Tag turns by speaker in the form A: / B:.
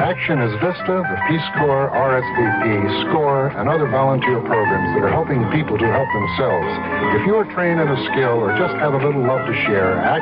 A: Action is Vista, the Peace Corps, RSVP, SCORE, and other volunteer programs that are helping people to help themselves. If you are trained in a skill or just have a little love to share,